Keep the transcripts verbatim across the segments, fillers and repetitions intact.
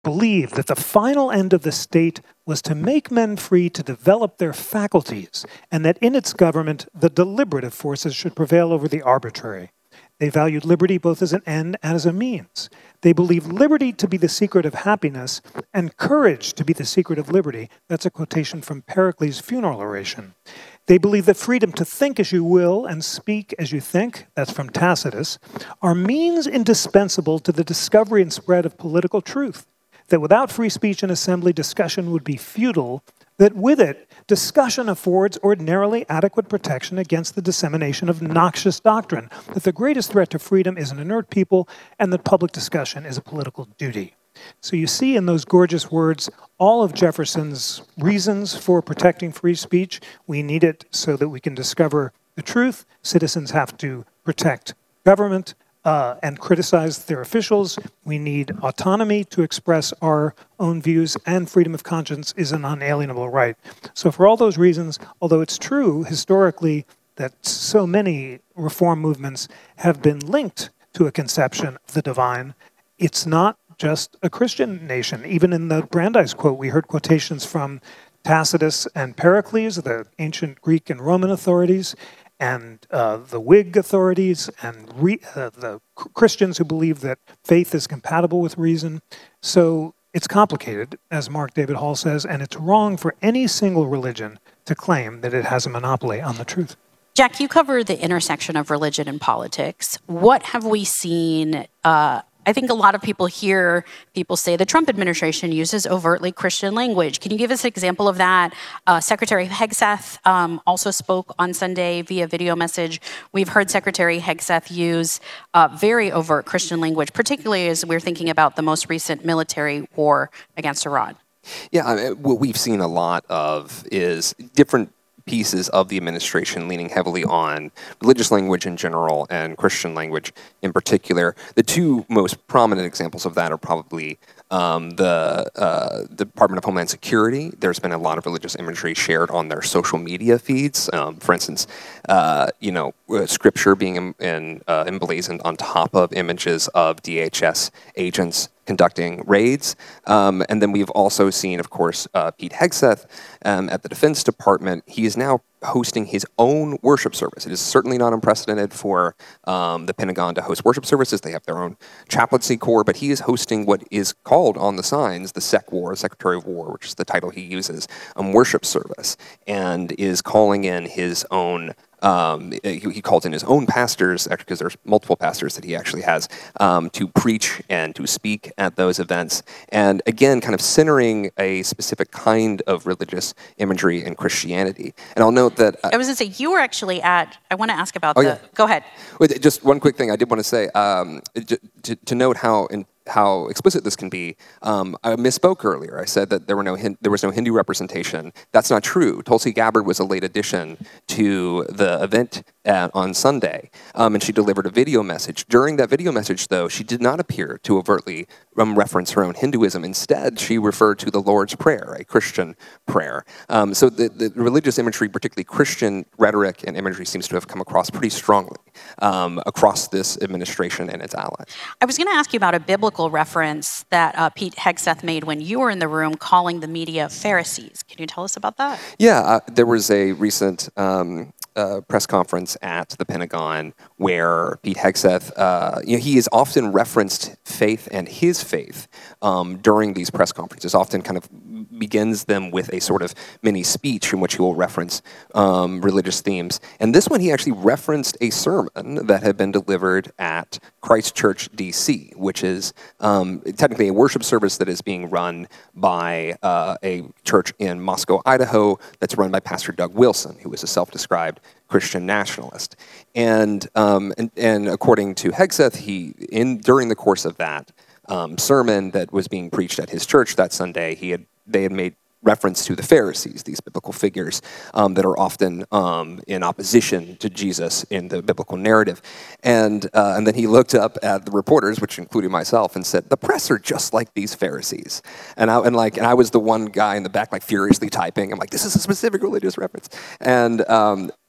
believed that the final end of the state was to make men free to develop their faculties, and that in its government, the deliberative forces should prevail over the arbitrary. They valued liberty both as an end and as a means. They believed liberty to be the secret of happiness and courage to be the secret of liberty. That's a quotation from Pericles' funeral oration. They believe that freedom to think as you will and speak as you think, that's from Tacitus, are means indispensable to the discovery and spread of political truth. That without free speech and assembly, discussion would be futile. That with it, discussion affords ordinarily adequate protection against the dissemination of noxious doctrine. That the greatest threat to freedom is an inert people, and that public discussion is a political duty. So you see in those gorgeous words all of Jefferson's reasons for protecting free speech. We need it so that we can discover the truth. Citizens have to protect government uh, and criticize their officials. We need autonomy to express our own views, and freedom of conscience is an unalienable right. So for all those reasons, although it's true historically that so many reform movements have been linked to a conception of the divine, it's not just a Christian nation. Even in the Brandeis quote, we heard quotations from Tacitus and Pericles, the ancient Greek and Roman authorities, and uh, the Whig authorities, and re- uh, the Christians who believe that faith is compatible with reason. So it's complicated, as Mark David Hall says, and it's wrong for any single religion to claim that it has a monopoly on the truth. Jack, you cover the intersection of religion and politics. What have we seen? Uh, I think a lot of people hear people say the Trump administration uses overtly Christian language. Can you give us an example of that? Uh, Secretary Hegseth um, also spoke on Sunday via video message. We've heard Secretary Hegseth use uh, very overt Christian language, particularly as we're thinking about the most recent military war against Iran. Yeah, I mean, what we've seen a lot of is different pieces of the administration leaning heavily on religious language in general and Christian language in particular. The two most prominent examples of that are probably um, the uh, Department of Homeland Security. There's been a lot of religious imagery shared on their social media feeds. Um, for instance, uh, you know, scripture being em- in, uh, emblazoned on top of images of D H S agents conducting raids. Um, and then we've also seen, of course, uh, Pete Hegseth um, at the Defense Department. He is now hosting his own worship service. It is certainly not unprecedented for um, the Pentagon to host worship services. They have their own chaplaincy corps, but he is hosting what is called on the signs the Sec War, Secretary of War, which is the title he uses, um, worship service, and is calling in his own Um, he, he calls in his own pastors, actually, because there's multiple pastors that he actually has, um, to preach and to speak at those events. And again, kind of centering a specific kind of religious imagery in Christianity. And I'll note that... Uh, I was going to say, you were actually at... I want to ask about oh, the... Yeah. Go ahead. Wait, just one quick thing I did want to say, um, to, to note how... In, how explicit this can be. Um, I misspoke earlier. I said that there were no Hin- there was no Hindu representation. That's not true. Tulsi Gabbard was a late addition to the event at, on Sunday, um, and she delivered a video message. During that video message, though, she did not appear to overtly um, reference her own Hinduism. Instead, she referred to the Lord's Prayer, a Christian prayer. Um, so the, the religious imagery, particularly Christian rhetoric and imagery, seems to have come across pretty strongly um, across this administration and its allies. I was going to ask you about a biblical reference that uh, Pete Hegseth made when you were in the room calling the media Pharisees. Can you tell us about that? Yeah, uh, there was a recent um, uh, press conference at the Pentagon where Pete Hegseth, uh, you know, he has often referenced faith and his faith um, during these press conferences, often kind of begins them with a sort of mini speech in which he will reference um, religious themes. And this one, he actually referenced a sermon that had been delivered at Christ Church, D C, which is um, technically a worship service that is being run by uh, a church in Moscow, Idaho, that's run by Pastor Doug Wilson, who is a self-described Christian nationalist. And um, and, and according to Hegseth, he in during the course of that um, sermon that was being preached at his church that Sunday, he had they had made reference to the Pharisees, these biblical figures um, that are often um, in opposition to Jesus in the biblical narrative. And uh, and then he looked up at the reporters, which included myself, and said, "The press are just like these Pharisees." And I and like and I was the one guy in the back, like furiously typing. I'm like, "This is a specific religious reference." And um,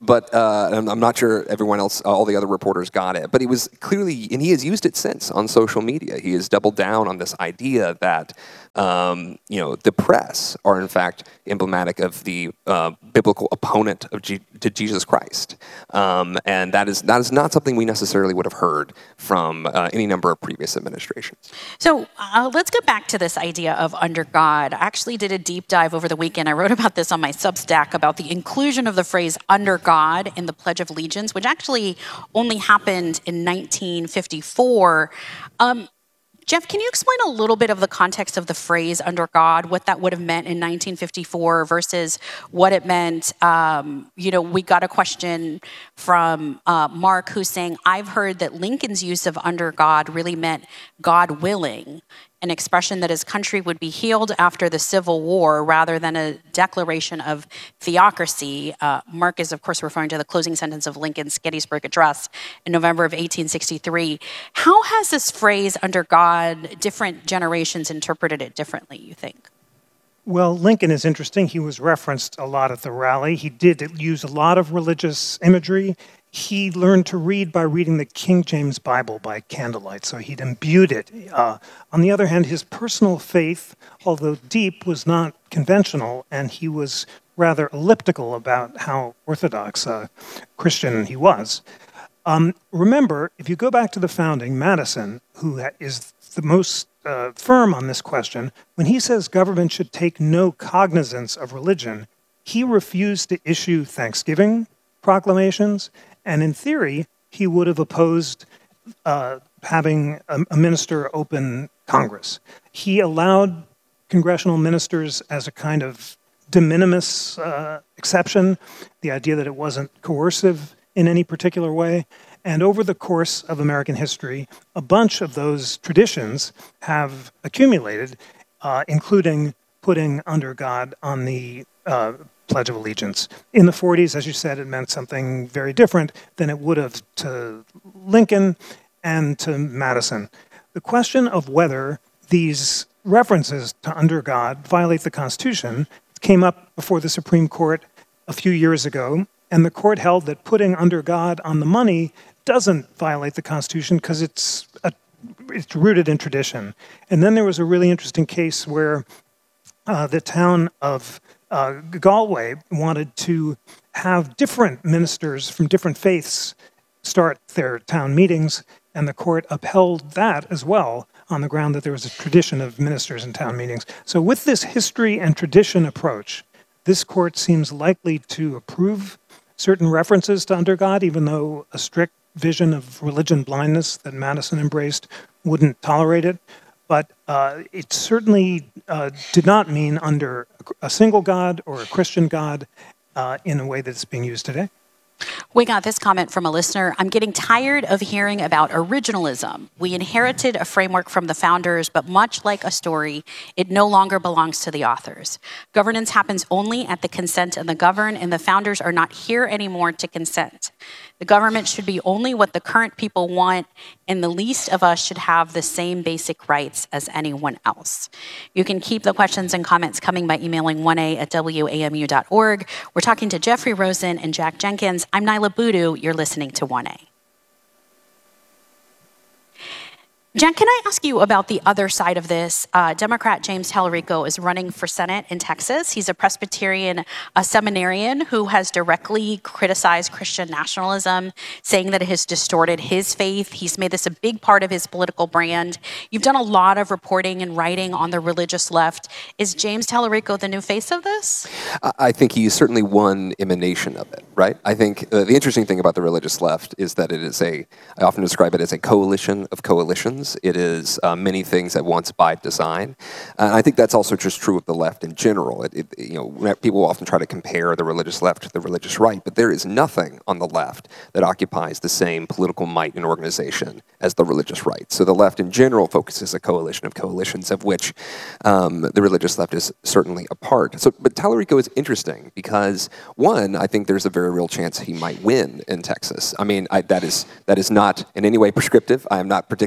but uh, I'm, I'm not sure everyone else, all the other reporters got it. But he was clearly, and he has used it since on social media. He has doubled down on this idea that um, you know the press are in fact emblematic of the uh, biblical opponent of G- to Jesus Christ, um, and that is that is not something we necessarily would have heard from uh, any number of previous administrations. So uh, let's get back to this idea of under God. I actually did a deep dive over the weekend. I wrote about this on my Substack about the inclusion of the phrase under God in the Pledge of Allegiance, which actually only happened in nineteen fifty-four. Um, Jeff, can you explain a little bit of the context of the phrase under God, what that would have meant in nineteen fifty-four versus what it meant? Um, you know, we got a question from uh, Mark who's saying, I've heard that Lincoln's use of under God really meant God willing, an expression that his country would be healed after the Civil War rather than a declaration of theocracy. Uh, Mark is, of course, referring to the closing sentence of Lincoln's Gettysburg Address in November of eighteen sixty-three. How has this phrase, under God, different generations interpreted it differently, you think? Well, Lincoln is interesting. He was referenced a lot at the rally. He did use a lot of religious imagery. He learned to read by reading the King James Bible by candlelight, so he'd imbued it. Uh, on the other hand, his personal faith, although deep, was not conventional, and he was rather elliptical about how orthodox uh, Christian he was. Um, remember, if you go back to the founding, Madison, who is the most uh, firm on this question, when he says government should take no cognizance of religion, he refused to issue Thanksgiving proclamations, and in theory, he would have opposed uh, having a, a minister open Congress. He allowed congressional ministers as a kind of de minimis uh, exception, the idea that it wasn't coercive in any particular way. And over the course of American history, a bunch of those traditions have accumulated, uh, including putting under God on the uh, Pledge of Allegiance. In the forties, as you said, it meant something very different than it would have to Lincoln and to Madison. The question of whether these references to under God violate the Constitution came up before the Supreme Court a few years ago, and the court held that putting under God on the money doesn't violate the Constitution because it's a, it's rooted in tradition. And then there was a really interesting case where uh, the town of Uh, Galway wanted to have different ministers from different faiths start their town meetings, and the court upheld that as well on the ground that there was a tradition of ministers in town meetings. So with this history and tradition approach, this court seems likely to approve certain references to under God, even though a strict vision of religion blindness that Madison embraced wouldn't tolerate it. But uh, it certainly uh, did not mean under a single God or a Christian God uh, in a way that's being used today. We got this comment from a listener. I'm getting tired of hearing about originalism. We inherited a framework from the founders, but much like a story, it no longer belongs to the authors. Governance happens only at the consent of the governed, and the founders are not here anymore to consent. The government should be only what the current people want, and the least of us should have the same basic rights as anyone else. You can keep the questions and comments coming by emailing one a at w a m u dot org. We're talking to Jeffrey Rosen and Jack Jenkins. I'm Nyla Boodoo. You're listening to one A. Jack, can I ask you about the other side of this? Uh, Democrat James Talarico is running for Senate in Texas. He's a Presbyterian a seminarian who has directly criticized Christian nationalism, saying that it has distorted his faith. He's made this a big part of his political brand. You've done a lot of reporting and writing on the religious left. Is James Talarico the new face of this? I think he's certainly one emanation of it, right? I think uh, the interesting thing about the religious left is that it is a, I often describe it as a coalition of coalitions. It is uh, many things at once by design. And I think that's also just true of the left in general. It, it, you know, people often try to compare the religious left to the religious right, but there is nothing on the left that occupies the same political might and organization as the religious right. So the left in general focuses a coalition of coalitions, of which um, the religious left is certainly a part. So, but Talarico is interesting because, one, I think there's a very real chance he might win in Texas. I mean, I, that is that is not in any way prescriptive. I am not predicting an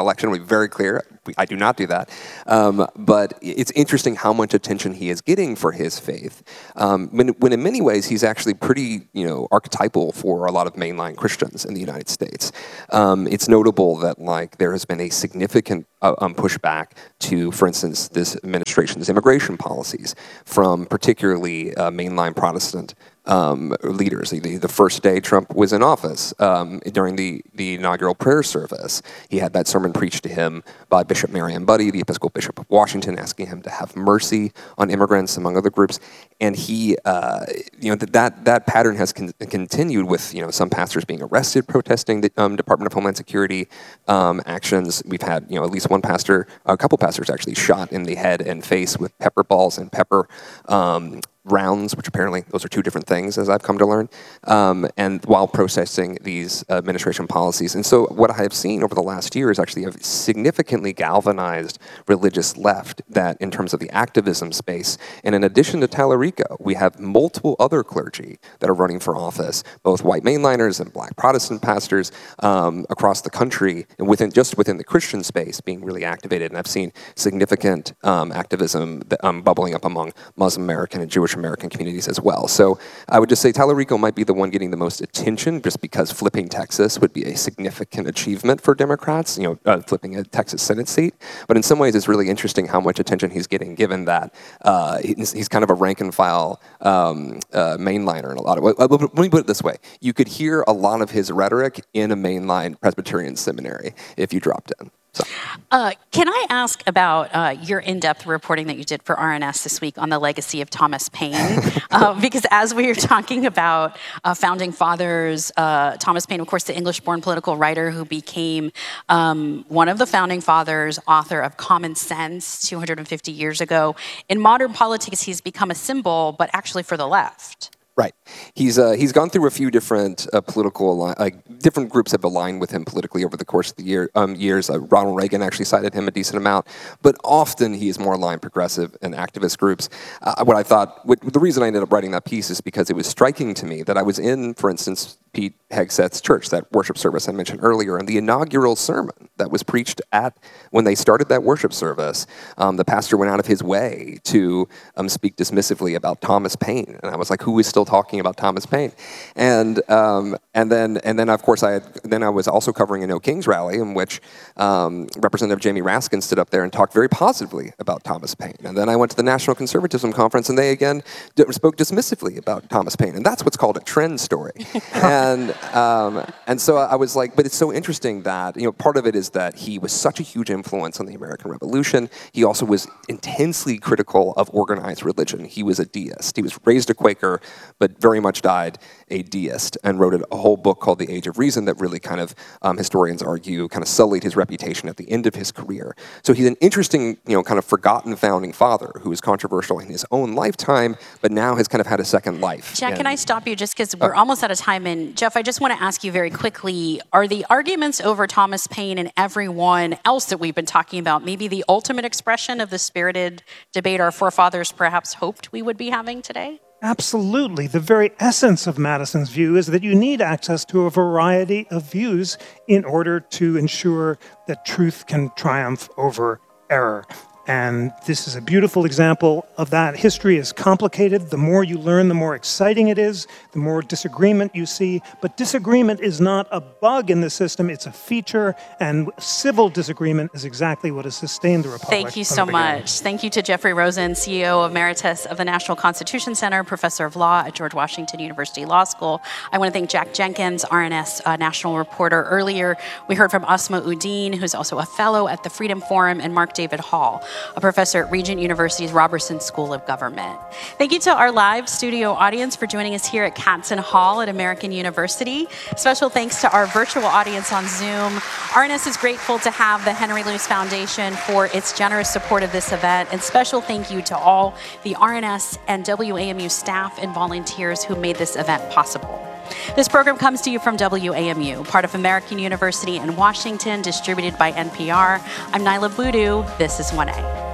election. We'll be very clear. I do not do that. Um, but it's interesting how much attention he is getting for his faith, um, when, when in many ways he's actually pretty, you know, archetypal for a lot of mainline Christians in the United States. Um, it's notable that, like, there has been a significant uh, um, pushback to, for instance, this administration's immigration policies from particularly uh, mainline Protestant Um, leaders. The, the first day Trump was in office, um, during the, the inaugural prayer service, he had that sermon preached to him by Bishop Marion Budde, the Episcopal Bishop of Washington, asking him to have mercy on immigrants, among other groups. And he, uh, you know, that that pattern has con- continued with, you know, some pastors being arrested protesting the um, Department of Homeland Security um, actions. We've had, you know, at least one pastor, a couple pastors actually shot in the head and face with pepper balls and pepper um, rounds, which apparently those are two different things, as I've come to learn, um, and while protesting these administration policies. And so what I have seen over the last year is actually a significantly galvanized religious left that, in terms of the activism space, and in addition to Tallarico, we have multiple other clergy that are running for office, both white mainliners and black Protestant pastors um, across the country, and within just within the Christian space being really activated. And I've seen significant um, activism that, um, bubbling up among Muslim American and Jewish American communities as well. So I would just say Tallarico might be the one getting the most attention, just because flipping Texas would be a significant achievement for Democrats, you know, uh, flipping a Texas Senate seat. But in some ways, it's really interesting how much attention he's getting, given that uh, he's, he's kind of a rank and file um, uh, mainliner in a lot of ways. Let me put it this way. You could hear a lot of his rhetoric in a mainline Presbyterian seminary if you dropped in. So. Uh, can I ask about uh, your in-depth reporting that you did for R N S this week on the legacy of Thomas Paine? uh, because as we were talking about uh, founding fathers, uh, Thomas Paine, of course, the English-born political writer who became um, one of the founding fathers, author of Common Sense two hundred fifty years ago. In modern politics, he's become a symbol, but actually for the left. Right. He's uh, he's gone through a few different uh, political, like uh, different groups have aligned with him politically over the course of the year, um, years. Uh, Ronald Reagan actually cited him a decent amount, but often he is more aligned progressive and activist groups. Uh, what I thought, what, the reason I ended up writing that piece is because it was striking to me that I was in, for instance, Pete Hegseth's church, that worship service I mentioned earlier, and the inaugural sermon that was preached at, when they started that worship service, um, the pastor went out of his way to um, speak dismissively about Thomas Paine, and I was like, who is still talking about Thomas Paine? And um, and then and then of course I had, then I was also covering a No Kings rally in which um, Representative Jamie Raskin stood up there and talked very positively about Thomas Paine. And then I went to the National Conservatism Conference, and they again d- spoke dismissively about Thomas Paine, and that's what's called a trend story. And um, and so I was like, but it's so interesting that, you know, part of it is that he was such a huge influence on the American Revolution. He also was intensely critical of organized religion. He was a deist. He was raised a Quaker, but very much died a deist, and wrote a whole book called The Age of Reason that really kind of, um, historians argue, kind of sullied his reputation at the end of his career. So he's an interesting, you know, kind of forgotten founding father who was controversial in his own lifetime, but now has kind of had a second life. Jack, and, can I stop you just because we're uh, almost out of time? And Jeff, I just want to ask you very quickly, are the arguments over Thomas Paine and everyone else that we've been talking about maybe the ultimate expression of the spirited debate our forefathers perhaps hoped we would be having today? Absolutely. The very essence of Madison's view is that you need access to a variety of views in order to ensure that truth can triumph over error. And this is a beautiful example of that. History is complicated. The more you learn, the more exciting it is, the more disagreement you see. But disagreement is not a bug in the system, it's a feature, and civil disagreement is exactly what has sustained the Republic. Thank you so much. Thank you to Jeffrey Rosen, C E O Emeritus of the National Constitution Center, Professor of Law at George Washington University Law School. I want to thank Jack Jenkins, R N S uh, national reporter. Earlier, we heard from Asma Uddin, who's also a fellow at the Freedom Forum, and Mark David Hall, a professor at Regent University's Robertson School of Government. Thank you to our live studio audience for joining us here at Katzen Hall at American University. Special thanks to our virtual audience on Zoom. R N S is grateful to have the Henry Luce Foundation for its generous support of this event, and special thank you to all the R N S and W A M U staff and volunteers who made this event possible. This program comes to you from W A M U, part of American University in Washington, distributed by N P R. I'm Nyla Boodoo. This is one A.